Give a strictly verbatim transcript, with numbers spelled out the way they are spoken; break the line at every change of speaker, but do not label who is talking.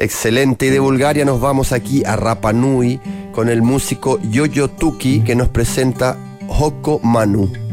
Excelente. Y de Bulgaria nos vamos aquí a Rapa Nui con el músico Yoyo Tuki, que nos presenta Hoko Manu.